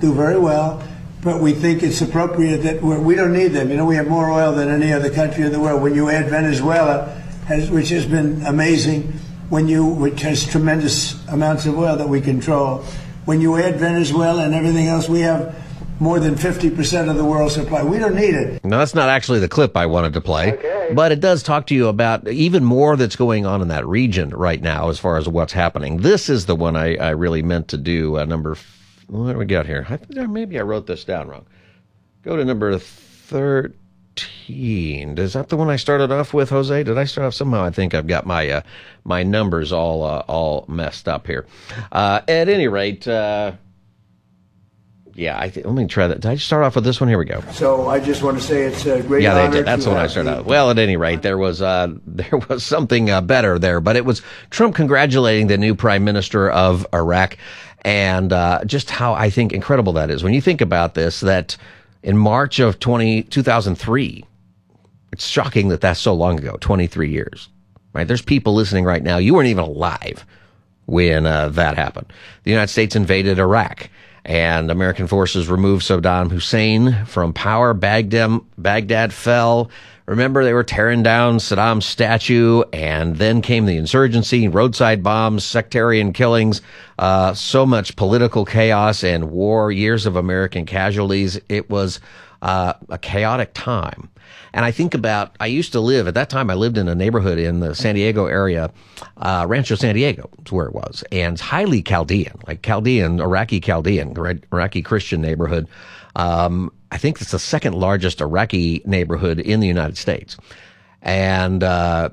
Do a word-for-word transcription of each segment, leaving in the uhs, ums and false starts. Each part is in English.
do very well, but we think it's appropriate that we're, we don't need them. You know, we have more oil than any other country in the world. When you add Venezuela, has, which has been amazing, when you, which has tremendous amounts of oil that we control, when you add Venezuela and everything else, we have more than fifty percent of the world's supply. We don't need it. Now, that's not actually the clip I wanted to play, okay. But it does talk to you about even more that's going on in that region right now as far as what's happening. This is the one I, I really meant to do, uh, number, f- what do we got here? I, maybe I wrote this down wrong. Go to number thirteen. Is that the one I started off with, Jose? Did I start off? Somehow I think I've got my uh, my numbers all uh, all messed up here. Uh, at any rate, uh, yeah, I th- let me try that. Did I start off with this one? Here we go. So I just want to say it's a great yeah, honor. They did. That's the one I started out. Well, at any rate, there was uh, there was something uh, better there, but it was Trump congratulating the new prime minister of Iraq, and uh, just how I think incredible that is. When you think about this, that in March of twenty, two thousand three, it's shocking that that's so long ago, twenty-three years, right? There's people listening right now. You weren't even alive when uh, that happened. The United States invaded Iraq, and American forces removed Saddam Hussein from power. Baghdad, Baghdad fell. Remember, they were tearing down Saddam's statue, and then came the insurgency, roadside bombs, sectarian killings, uh, so much political chaos and war, years of American casualties. It was uh, a chaotic time. And I think about, I used to live, at that time I lived in a neighborhood in the San Diego area, uh, Rancho San Diego is where it was, and it's highly Chaldean, like Chaldean, Iraqi Chaldean, Iraqi Christian neighborhood. Um, I think it's the second largest Iraqi neighborhood in the United States. And uh,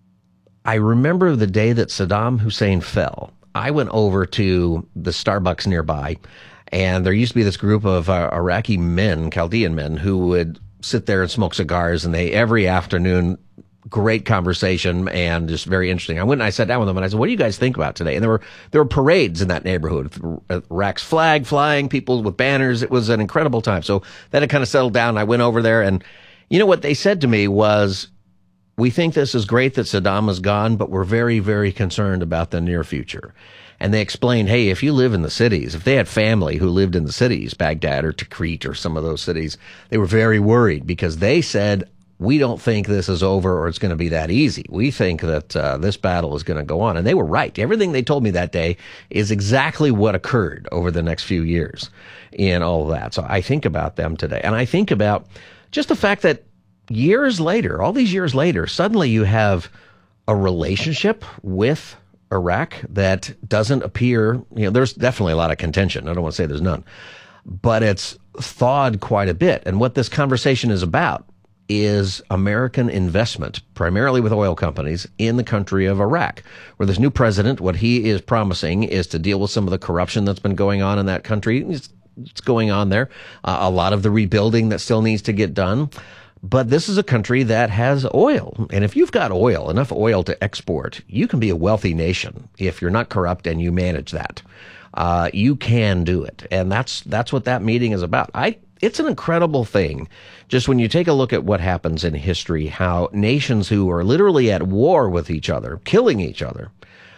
I remember the day that Saddam Hussein fell, I went over to the Starbucks nearby, and there used to be this group of uh, Iraqi men, Chaldean men, who would sit there and smoke cigars, and they, every afternoon, great conversation and just very interesting. I went and I sat down with them and I said, what do you guys think about today? And there were, there were parades in that neighborhood, Iraq's flag flying, people with banners. It was an incredible time. So then it kind of settled down. I went over there, and you know what they said to me was, we think this is great that Saddam is gone, but we're very, very concerned about the near future. And they explained, hey, if you live in the cities, if they had family who lived in the cities, Baghdad or Tikrit or some of those cities, they were very worried because they said, we don't think this is over or it's going to be that easy. We think that uh, this battle is going to go on. And they were right. Everything they told me that day is exactly what occurred over the next few years in all of that. So I think about them today. And I think about just the fact that years later, all these years later, suddenly you have a relationship with Iraq that doesn't appear, you know, there's definitely a lot of contention. I don't want to say there's none, but it's thawed quite a bit. And what this conversation is about is American investment, primarily with oil companies, in the country of Iraq, where this new president, what he is promising is to deal with some of the corruption that's been going on in that country. It's, it's going on there. Uh, a lot of the rebuilding that still needs to get done. But this is a country that has oil. And if you've got oil, enough oil to export, you can be a wealthy nation if you're not corrupt and you manage that. Uh, you can do it. And that's that's what that meeting is about. I It's an incredible thing, just when you take a look at what happens in history, how nations who are literally at war with each other, killing each other,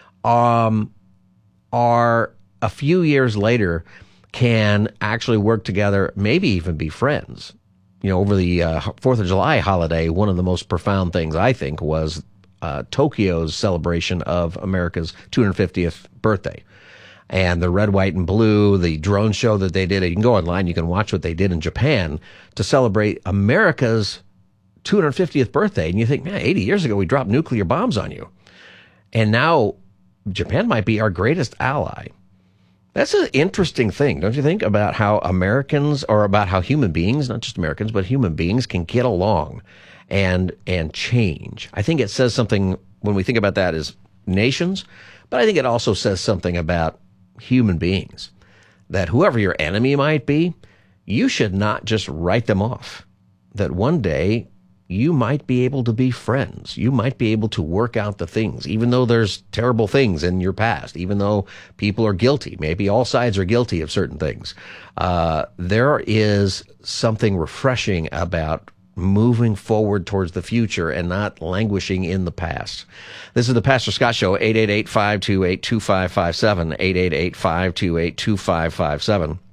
um, are a few years later can actually work together, maybe even be friends. You know, over the uh, Fourth of July holiday, one of the most profound things, I think, was uh, Tokyo's celebration of America's two hundred fiftieth birthday. And the red, white, and blue, the drone show that they did. You can go online, you can watch what they did in Japan to celebrate America's two hundred fiftieth birthday. And you think, man, eighty years ago, we dropped nuclear bombs on you. And now Japan might be our greatest ally. That's an interesting thing, don't you think, about how Americans, or about how human beings, not just Americans, but human beings can get along and and change. I think it says something when we think about that as nations, but I think it also says something about human beings, that whoever your enemy might be, you should not just write them off, that one day you might be able to be friends. You might be able to work out the things, even though there's terrible things in your past, even though people are guilty. Maybe all sides are guilty of certain things. Uh, there is something refreshing about moving forward towards the future and not languishing in the past. This is the Pastor Scott Show, eight eight eight, five two eight, two five five seven, eight eight eight, five two eight, two five five seven.